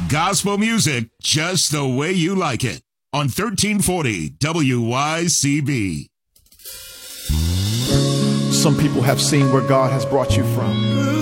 Gospel music just the way you like it on 1340 WYCB. Some people have seen where God has brought you from.